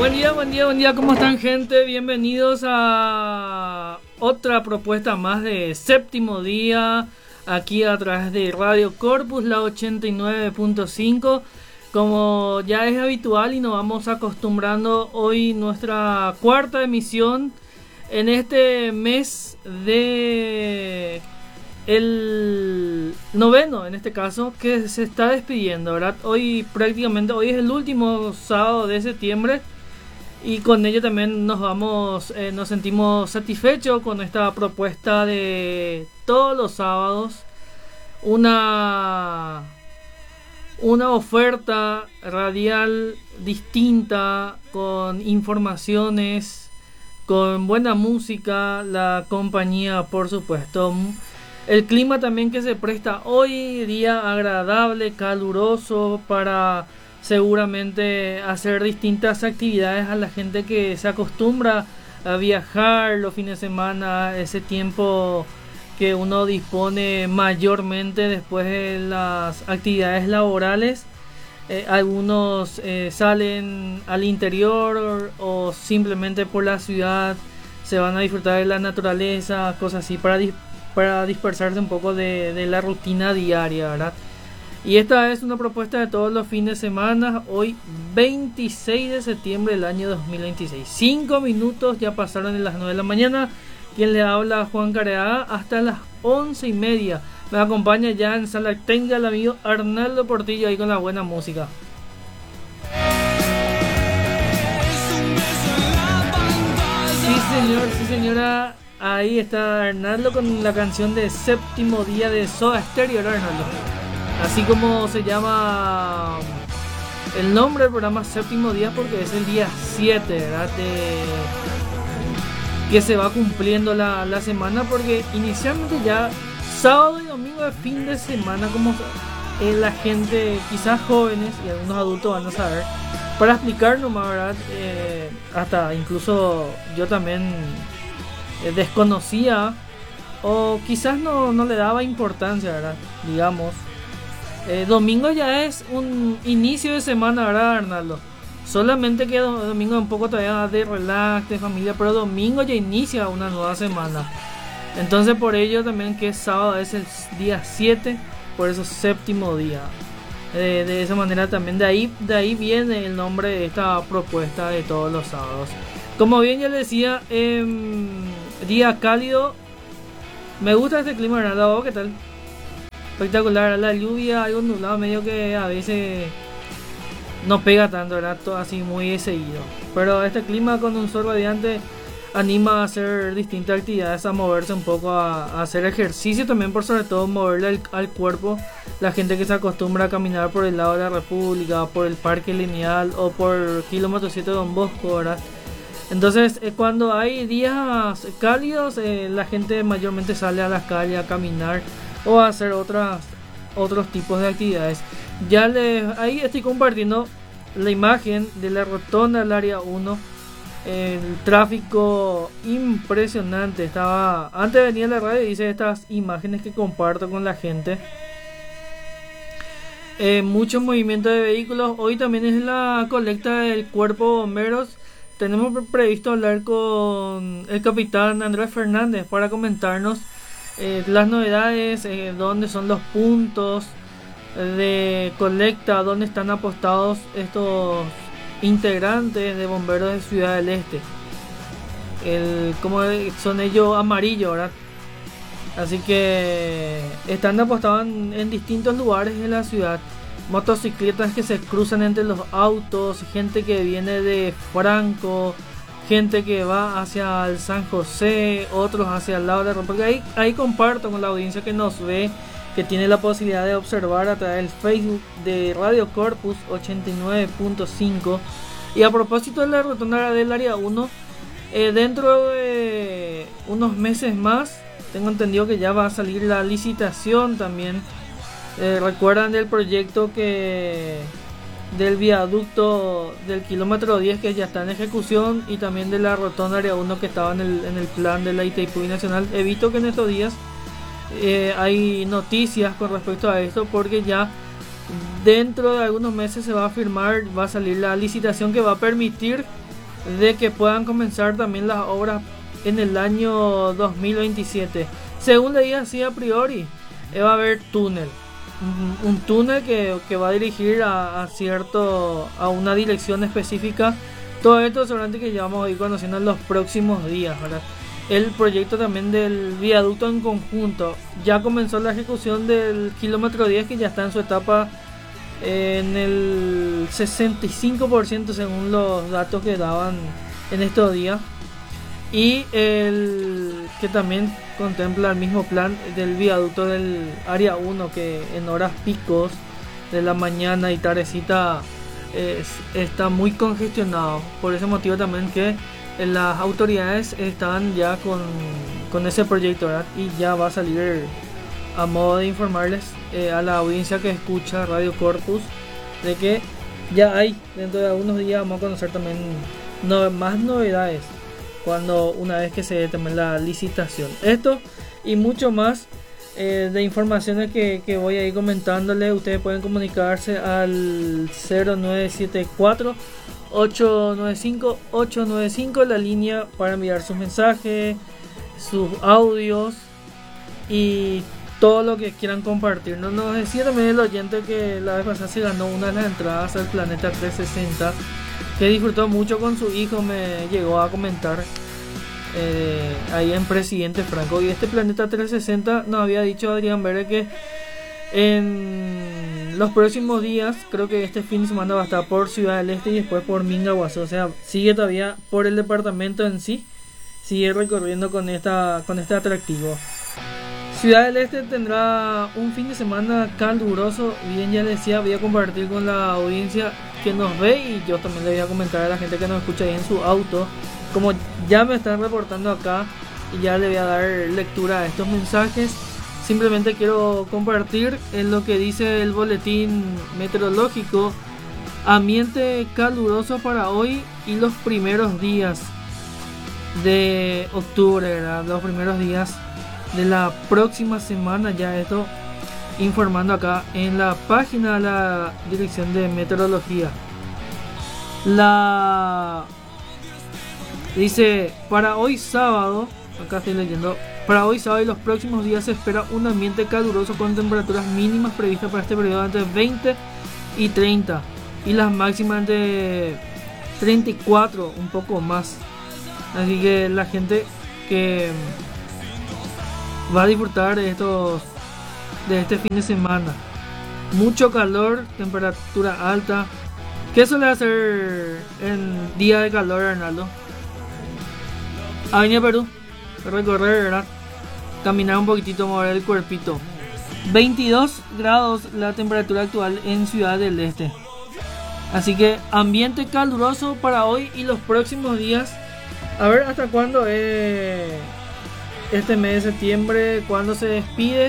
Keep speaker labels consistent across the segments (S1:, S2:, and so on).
S1: Buen día, ¿cómo están, gente? Bienvenidos a otra propuesta más de Séptimo Día, aquí a través de Radio Corpus, la 89.5. Como ya es habitual y nos vamos acostumbrando, hoy nuestra cuarta emisión en este mes de el noveno, en este caso, que se está despidiendo, ¿verdad? Hoy es el último sábado de septiembre y con ello también nos sentimos satisfechos con esta propuesta de todos los sábados, una oferta radial distinta, con informaciones, con buena música, la compañía, por supuesto. El clima también que se presta hoy, día agradable, caluroso, para seguramente hacer distintas actividades a la gente que se acostumbra a viajar los fines de semana, ese tiempo que uno dispone mayormente después de las actividades laborales. Algunos salen al interior o simplemente por la ciudad, se van a disfrutar de la naturaleza, cosas así, para dispersarse un poco de la rutina diaria, ¿verdad? Y esta es una propuesta de todos los fines de semana. Hoy 26 de septiembre del año 2026, 5 minutos ya pasaron de las 9 de la mañana. Quien le habla, Juan Careaga, hasta las 11:30. Me acompaña ya en sala técnica el amigo Arnaldo Portillo, ahí con la buena música. Sí señor, sí señora. Ahí está Arnaldo con la canción de Séptimo Día de Soda Stereo, ¿no, Arnaldo? Así como se llama el nombre del programa, Séptimo Día, porque es el día 7, ¿verdad? Que se va cumpliendo la semana, porque inicialmente ya sábado y domingo de fin de semana, como la gente, quizás jóvenes y algunos adultos van a saber, para explicar nomás, ¿verdad? Hasta incluso yo también desconocía, o quizás no le daba importancia, ¿verdad? Digamos, domingo ya es un inicio de semana, ¿verdad, Arnaldo? Solamente que domingo es un poco todavía de relax, de familia, pero domingo ya inicia una nueva semana. Entonces por ello también que sábado es el día 7, por eso Séptimo Día. De esa manera también, de ahí viene el nombre de esta propuesta de todos los sábados. Como bien ya le decía, día cálido. Me gusta este clima, ¿verdad? ¿Qué tal? Espectacular, la lluvia, algo nublado, medio que a veces no pega tanto, ¿verdad? Todo así muy seguido. Pero este clima con un sol radiante anima a hacer distintas actividades, a moverse un poco, a hacer ejercicio también, por sobre todo moverle al cuerpo. La gente que se acostumbra a caminar por el lado de la República, por el Parque Lineal o por Kilómetro 7 de Don Bosco, ¿verdad? Entonces, cuando hay días cálidos, la gente mayormente sale a las calles a caminar o a hacer otros tipos de actividades. Ahí estoy compartiendo la imagen de la rotonda del área 1. El tráfico impresionante. Antes de venir a la radio, hice estas imágenes que comparto con la gente. Mucho movimiento de vehículos. Hoy también es la colecta del Cuerpo de Bomberos. Tenemos previsto hablar con el capitán Andrés Fernández para comentarnos las novedades, dónde son los puntos de colecta, dónde están apostados estos integrantes de bomberos de Ciudad del Este. Como son ellos, amarillos, ¿verdad? Así que están apostados en distintos lugares de la ciudad. Motocicletas que se cruzan entre los autos, gente que viene de Franco, gente que va hacia el San José, otros hacia el lado de República. Ahí comparto con la audiencia que nos ve, que tiene la posibilidad de observar a través del Facebook de Radio Corpus 89.5. Y a propósito de la rotonda del área 1, dentro de unos meses más, tengo entendido que ya va a salir la licitación también. Recuerdan del proyecto del viaducto del kilómetro 10 que ya está en ejecución, y también de la rotonda área 1 que estaba en el plan de la Itaipú Nacional. He visto que en estos días hay noticias con respecto a esto, porque ya dentro de algunos meses se va a firmar, va a salir la licitación que va a permitir de que puedan comenzar también las obras en el año 2027. Según leí así a priori, va a haber túnel. Un túnel que va a dirigir a una dirección específica. Todo esto seguramente que ya vamos a ir conociendo en los próximos días, ¿verdad? El proyecto también del viaducto en conjunto. Ya comenzó la ejecución del kilómetro 10, que ya está en su etapa en el 65% según los datos que daban en estos días. Y el que también contempla el mismo plan del viaducto del área 1, que en horas picos de la mañana y tardecita está muy congestionado. Por ese motivo también que las autoridades están ya con ese proyecto, ¿verdad? Y ya va a salir a modo de informarles a la audiencia que escucha Radio Corpus de que ya hay, dentro de algunos días vamos a conocer también más novedades una vez que se dé también la licitación. Esto y mucho más de informaciones que voy a ir comentándole. Ustedes pueden comunicarse al 0974 895 895, la línea para enviar sus mensajes, sus audios y todo lo que quieran compartir. Nos decía también el oyente que la vez pasada se ganó una de las entradas al Planeta 360, que disfrutó mucho con su hijo, me llegó a comentar ahí en Presidente Franco. Y este Planeta 360 nos había dicho Adrián Verde que en los próximos días, creo que este fin de semana va a estar por Ciudad del Este y después por Minga Guazú. O sea, sigue todavía por el departamento en sí, sigue recorriendo con este atractivo. Ciudad del Este tendrá un fin de semana caluroso. Bien, ya decía, voy a compartir con la audiencia que nos ve, y yo también le voy a comentar a la gente que nos escucha ahí en su auto, como ya me están reportando acá, y ya le voy a dar lectura a estos mensajes. Simplemente quiero compartir en lo que dice el boletín meteorológico: ambiente caluroso para hoy y los primeros días de octubre, ¿verdad? Los primeros días de la próxima semana. Ya esto informando acá en la página de la Dirección de Meteorología. Dice, para hoy sábado, acá estoy leyendo, para hoy sábado y los próximos días se espera un ambiente caluroso con temperaturas mínimas previstas para este periodo entre 20 y 30 y las máximas de 34, un poco más. Así que la gente que va a disfrutar de este fin de semana, mucho calor, temperatura alta. ¿Qué suele hacer en día de calor, Arnaldo? Avenida Perú, recorrer, ¿verdad? Caminar un poquitito, mover el cuerpito. 22 grados la temperatura actual en Ciudad del Este. Así que ambiente caluroso para hoy y los próximos días. A ver hasta cuándo es este mes de septiembre, cuando se despide.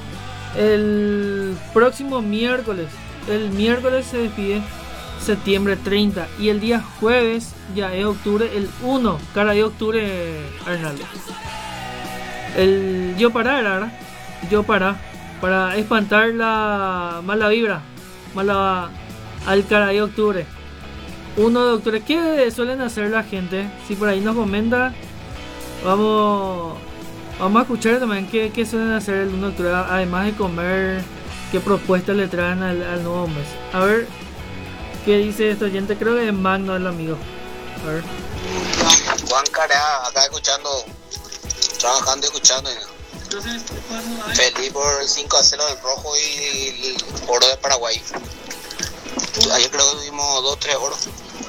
S1: El próximo miércoles. El miércoles se despide septiembre 30. Y el día jueves ya es octubre, el 1. Cara de octubre, Arnaldo. El yo parar, ¿verdad? Yo para espantar la mala vibra. Al cara de octubre. 1 de octubre. ¿Qué suelen hacer la gente? Si por ahí nos comenta, vamos a escuchar también qué suelen hacer el 1 de octubre, además de comer, qué propuestas le traen al nuevo mes. A ver qué dice este oyente, creo que es Magno el amigo. A ver.
S2: Juan Cara, acá trabajando y escuchando. Feliz por el 5-0 del Rojo y el oro de Paraguay. Ayer creo que tuvimos 2-3 oros.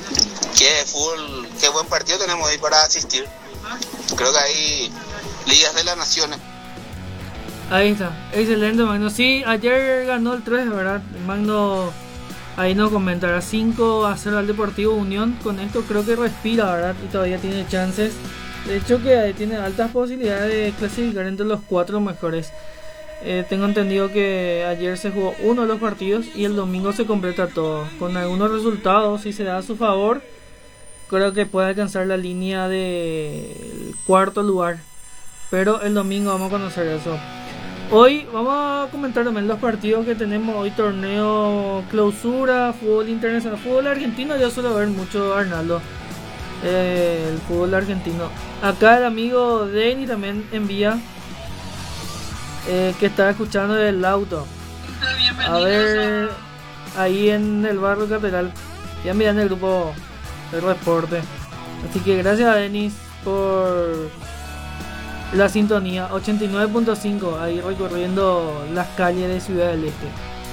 S2: Qué buen partido tenemos ahí para asistir. Creo que hay Ligas de las Naciones.
S1: Ahí está, excelente, Magno. Sí, ayer ganó el 3, ¿verdad? Magno ahí nos comentará 5-0 al Deportivo Unión. Con esto creo que respira, ¿verdad? Y todavía tiene chances. De hecho que tiene altas posibilidades de clasificar entre los 4 mejores. Tengo entendido que ayer se jugó uno de los partidos y el domingo se completa todo. Con algunos resultados, si se da a su favor, creo que puede alcanzar la línea del 4º lugar. Pero el domingo vamos a conocer eso. Hoy vamos a comentar también los partidos que tenemos hoy. Torneo clausura, fútbol internacional, fútbol argentino. Yo suelo ver mucho, Arnaldo. el fútbol argentino. Acá el amigo Denny también envía que está escuchando el auto. A ver, ahí en el barrio Catedral. Ya miran el grupo de reporte. Así que gracias a Denis por la sintonía. 89.5, ahí recorriendo las calles de Ciudad del Este.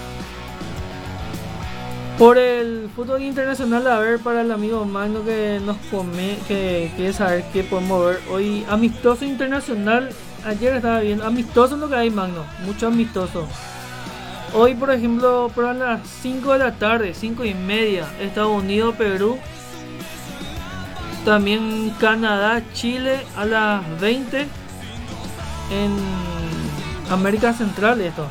S1: Por el fútbol internacional, a ver, para el amigo Magno que nos que quiere saber qué podemos ver hoy. Amistoso internacional. Ayer estaba viendo. Amistoso es lo que hay, Magno. Mucho amistoso. Hoy, por ejemplo, para las 5 de la tarde, 5:30, Estados Unidos, Perú. También Canadá, Chile a las 20 en América Central. Esto.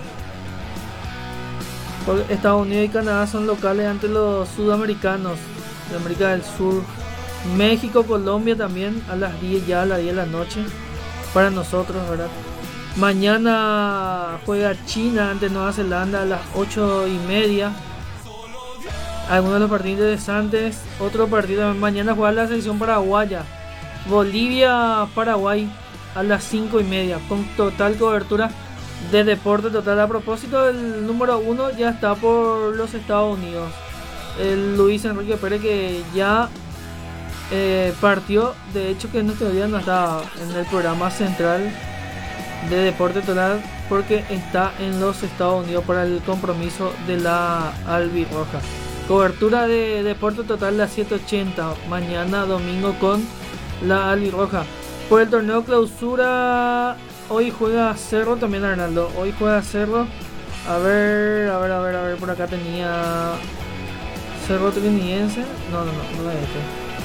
S1: Estados Unidos y Canadá son locales ante los sudamericanos de América del Sur. México, Colombia también a las 10, ya a las 10 de la noche para nosotros, ¿verdad? Mañana juega China ante Nueva Zelanda a las 8:30. Algunos de los partidos interesantes. Otro partido mañana juega la selección paraguaya, Bolivia, Paraguay a las 5:30, con total cobertura de Deporte Total. A propósito, el número 1 ya está por los Estados Unidos, el Luis Enrique Pérez, que ya partió. De hecho, que en este día no está en el programa central de Deporte Total porque está en los Estados Unidos para el compromiso de la albirroja. Cobertura de Deporte Total las 7:80 mañana domingo con la albirroja. Por el torneo clausura, hoy juega Cerro también, Arnaldo. Hoy juega Cerro. A ver, por acá tenía Cerro Trinidense. No es este.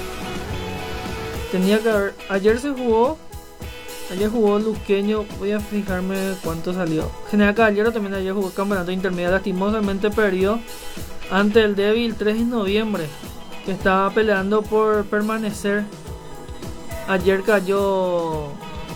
S1: Tenía que haber. Ayer jugó Luqueño. Voy a fijarme cuánto salió. General Caballero también ayer jugó campeonato intermedio. Lastimosamente perdió ante el débil 3 de noviembre, que estaba peleando por permanecer. Ayer cayó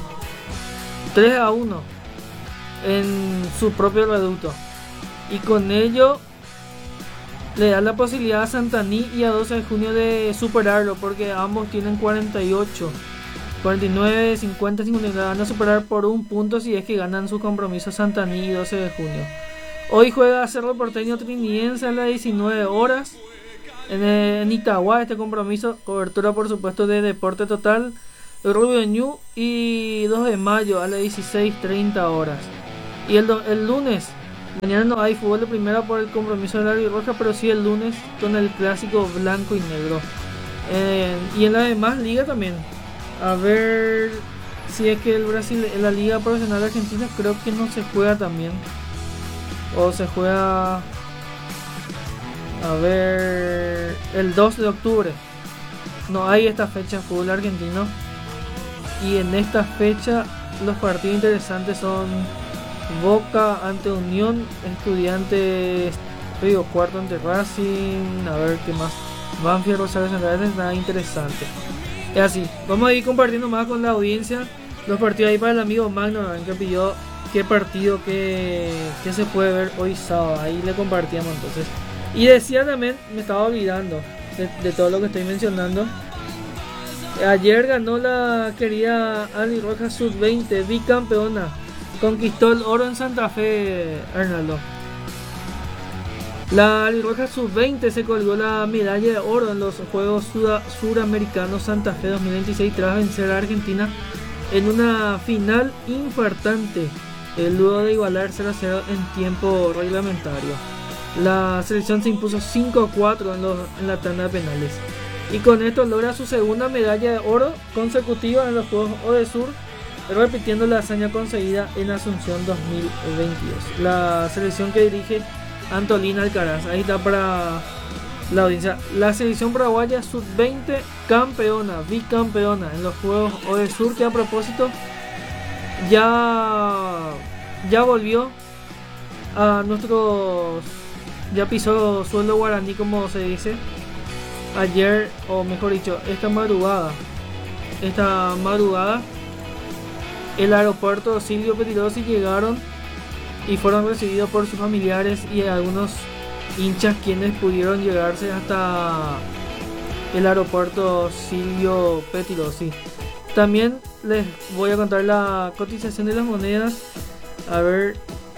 S1: 3-1 en su propio reducto, y con ello le da la posibilidad a Santaní y a 12 de junio de superarlo, porque ambos tienen 48, 49, 50, 50. Van a superar por un punto si es que ganan su compromiso Santaní y 12 de junio. Hoy juega Cerro Porteño Trinidense a las 19 horas en Itagua. Este compromiso, cobertura por supuesto de Deporte Total, Rubio Ñu, y 2 de mayo a las 16:30 horas. Y el lunes, mañana no hay fútbol de primera por el compromiso de la albirroja, pero sí el lunes con el clásico blanco y negro. Y en la demás liga también, a ver si es que el Brasil, en la Liga Profesional Argentina, creo que no se juega también, o se juega, a ver, el 2 de octubre. No hay esta fecha fútbol argentino. Y en esta fecha los partidos interesantes son Boca ante Unión, Estudiantes Río Cuarto ante Racing. A ver qué más. Banfield, Rosario Central, es nada interesante. Es así, vamos a ir compartiendo más con la audiencia los partidos ahí para el amigo Magno, que pidió qué partido que se puede ver hoy sábado. Ahí le compartíamos entonces. Y decía también, me estaba olvidando de todo lo que estoy mencionando. Ayer ganó la querida albirroja Sub-20, bicampeona. Conquistó el oro en Santa Fe, Arnaldo. La albirroja Sub-20 se colgó la medalla de oro en los Juegos Suramericanos Santa Fe 2026 tras vencer a Argentina en una final infartante, luego de igualar 0-0 en tiempo reglamentario. La selección se impuso 5-4 en la tanda de penales, y con esto logra su segunda medalla de oro consecutiva en los Juegos Odesur, repitiendo la hazaña conseguida en Asunción 2022. La selección que dirige Antolín Alcaraz. Ahí está para la audiencia. La selección paraguaya Sub-20 campeona, bicampeona en los Juegos Odesur, que a propósito ya volvió a nuestros, ya pisó suelo guaraní, como se dice. Ayer, o mejor dicho, esta madrugada, el aeropuerto Silvio Pettirossi llegaron y fueron recibidos por sus familiares y algunos hinchas, quienes pudieron llegarse hasta el aeropuerto Silvio Pettirossi. También les voy a contar la cotización de las monedas, a ver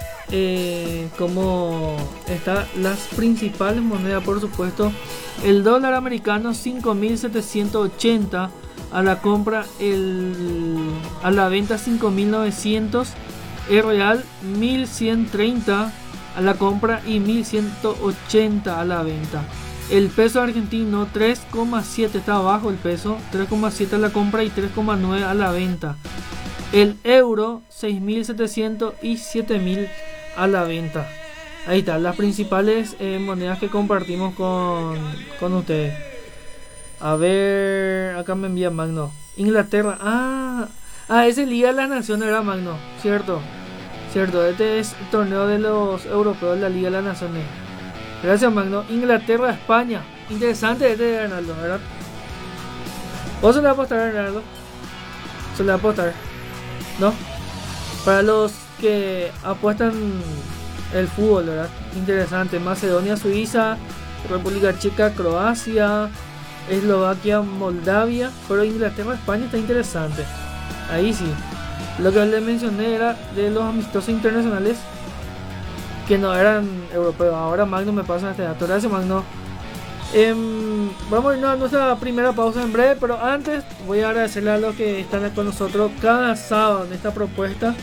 S1: cómo están las principales monedas. Por supuesto, el dólar americano 5.780 a la compra, a la venta 5.900, el real 1.130 a la compra y 1.180 a la venta. El peso argentino 3,7 está abajo, el peso 3,7 a la compra y 3,9 a la venta. El euro 6.700 y 7.000 a la venta. Ahí están las principales monedas que compartimos con ustedes. A ver, acá me envía Magno. Inglaterra, ese Liga de las Naciones era Magno, cierto, este es el torneo de los europeos, la Liga de las Naciones. Gracias Magno. Inglaterra, España, interesante este de Arnaldo, ¿verdad? ¿Vos se le va a apostar a Arnaldo? ¿Se le va a apostar? ¿No? Para los que apuestan el fútbol, ¿verdad? Interesante. Macedonia, Suiza, República Checa, Croacia, Eslovaquia, Moldavia. Pero Inglaterra, España está interesante. Ahí sí. Lo que les mencioné era de los amistosos internacionales que no eran europeos. Ahora Magno me pasa este dato. Gracias Magno. Vamos a irnos a nuestra primera pausa en breve, pero antes voy a agradecerle a los que están con nosotros cada sábado en esta propuesta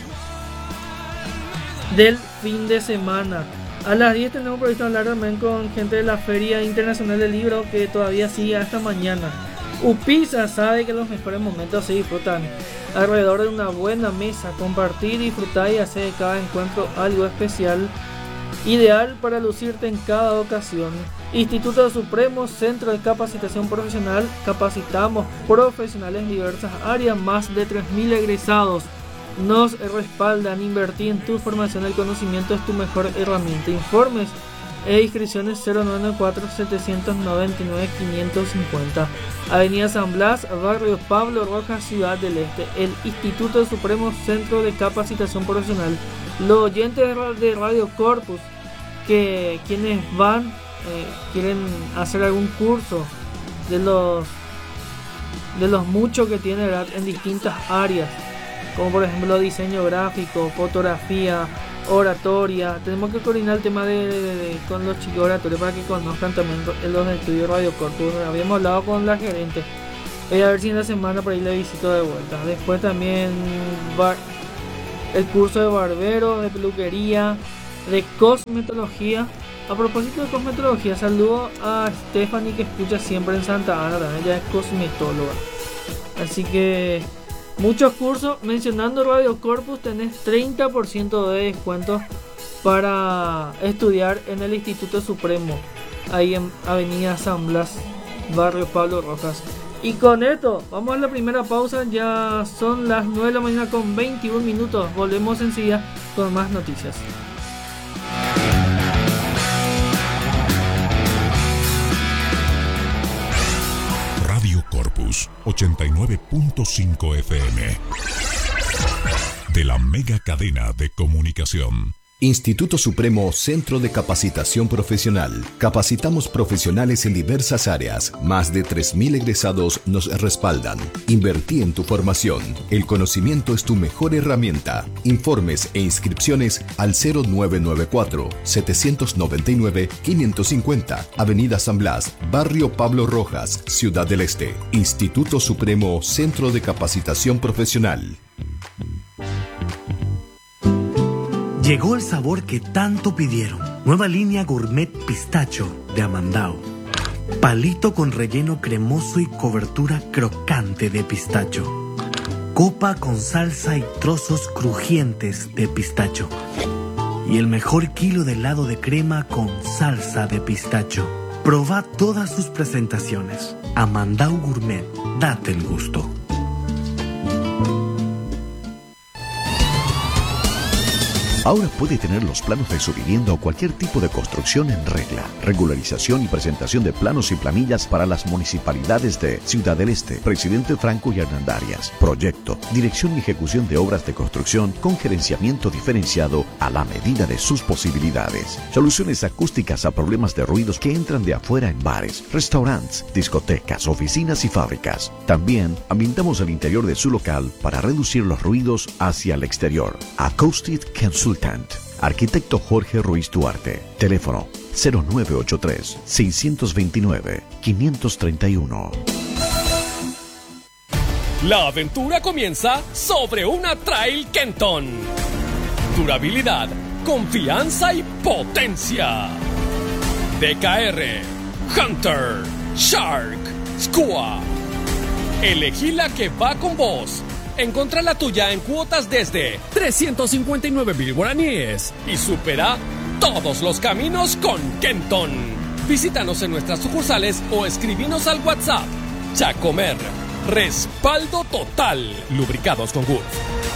S1: del fin de semana. A las 10 tenemos previsto hablar también con gente de la Feria Internacional del Libro, que todavía sigue hasta mañana. Upisa sabe que los mejores momentos se disfrutan alrededor de una buena mesa, compartir, disfrutar y hacer de cada encuentro algo especial, ideal para lucirte en cada ocasión. Instituto Supremo, Centro de Capacitación Profesional. Capacitamos profesionales en diversas áreas, más de 3.000 egresados nos respaldan. Invertir en tu formación, el conocimiento es tu mejor herramienta. Informes e inscripciones 0994-799-550. Avenida San Blas, Barrio Pablo Rojas, Ciudad del Este. El Instituto Supremo, Centro de Capacitación Profesional. Los oyentes de Radio Corpus, que quienes van quieren hacer algún curso de los muchos que tiene, ¿verdad?, en distintas áreas, como por ejemplo diseño gráfico, fotografía, oratoria. Tenemos que coordinar el tema con los chicos de oratoria para que conozcan también los estudios Radio Corpus. Habíamos hablado con la gerente. Voy a ver si en la semana por ahí le visito de vuelta. Después también el curso de barbero, de peluquería, de cosmetología. A propósito de cosmetología, saludo a Stephanie, que escucha siempre en Santa Ana, también ella es cosmetóloga. Así que muchos cursos. Mencionando Radio Corpus, tenés 30% de descuento para estudiar en el Instituto Supremo, ahí en Avenida San Blas, Barrio Pablo Rojas. Y con esto vamos a la primera pausa. Ya son las 9 de la mañana con 21 minutos. Volvemos enseguida con más noticias.
S3: Radio Corpus 89.5 FM de la mega cadena de comunicación.
S4: Instituto Supremo, Centro de Capacitación Profesional. Capacitamos profesionales en diversas áreas. Más de 3.000 egresados nos respaldan. Invertí en tu formación. El conocimiento es tu mejor herramienta. Informes e inscripciones al 0994-799-550. Avenida San Blas, Barrio Pablo Rojas, Ciudad del Este. Instituto Supremo, Centro de Capacitación Profesional.
S5: Llegó el sabor que tanto pidieron. Nueva línea Gourmet Pistacho de Amandao. Palito con relleno cremoso y cobertura crocante de pistacho. Copa con salsa y trozos crujientes de pistacho. Y el mejor kilo de helado de crema con salsa de pistacho. Proba todas sus presentaciones. Amandao Gourmet. Date el gusto.
S4: Ahora puede tener los planos de su vivienda o cualquier tipo de construcción en regla. Regularización y presentación de planos y planillas para las municipalidades de Ciudad del Este, Presidente Franco y Hernandarias. Proyecto, dirección y ejecución de obras de construcción con gerenciamiento diferenciado a la medida de sus posibilidades. Soluciones acústicas a problemas de ruidos que entran de afuera en bares, restaurantes, discotecas, oficinas y fábricas. También ambientamos el interior de su local para reducir los ruidos hacia el exterior. Acoustic Consultant. Arquitecto Jorge Ruiz Duarte. Teléfono 0983-629-531.
S6: La aventura comienza sobre una Trail Kenton. Durabilidad, confianza y potencia. DKR, Hunter, Shark, Skua. Elegí la que va con vos. Encontrá la tuya en cuotas desde 359,000 guaraníes y supera todos los caminos con Kenton. Visítanos en nuestras sucursales o escribinos al WhatsApp. Chacomer, respaldo total. Lubricados con Gulf.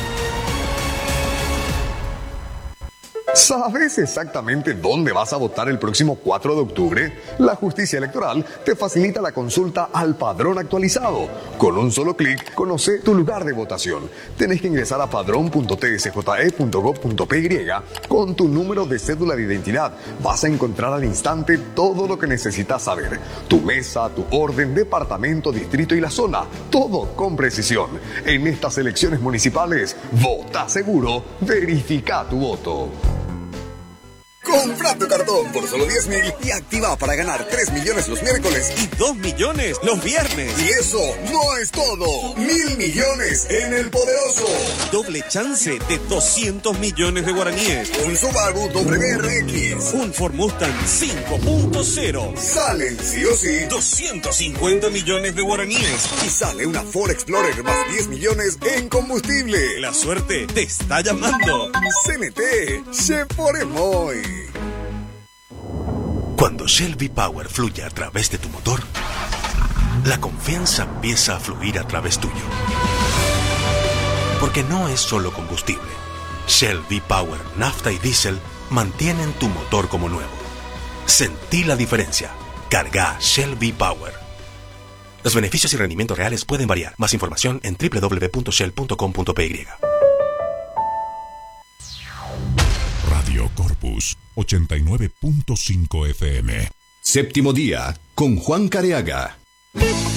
S7: ¿Sabes exactamente dónde vas a votar el próximo 4 de octubre? La Justicia Electoral te facilita la consulta al padrón actualizado. Con un solo clic, conoce tu lugar de votación. Tenés que ingresar a padrón.tsje.gov.py con tu número de cédula de identidad. Vas a encontrar al instante todo lo que necesitas saber. Tu mesa, tu orden, departamento, distrito y la zona. Todo con precisión. En estas elecciones municipales, vota seguro, verifica tu voto.
S8: Compra tu cartón por solo 10,000 y activa para ganar 3 millones los miércoles
S9: y 2 millones los viernes.
S8: Y eso no es todo. 1.000 millones en el poderoso.
S9: Doble chance de 200 millones de guaraníes.
S8: Un Subaru WRX.
S9: Un Ford Mustang 5.0.
S8: Salen sí o sí
S9: 250 millones de guaraníes.
S8: Y sale una Ford Explorer más 10 millones en combustible.
S9: La suerte te está llamando.
S8: CNT, se pone muy.
S10: Cuando Shell V-Power fluye a través de tu motor, la confianza empieza a fluir a través tuyo. Porque no es solo combustible. Shell V-Power, nafta y diésel mantienen tu motor como nuevo. Sentí la diferencia. Carga Shell V-Power. Los beneficios y rendimientos reales pueden variar. Más información en www.shell.com.py.
S3: Radio Corpus 89.5 FM.
S4: Séptimo día con Juan Careaga.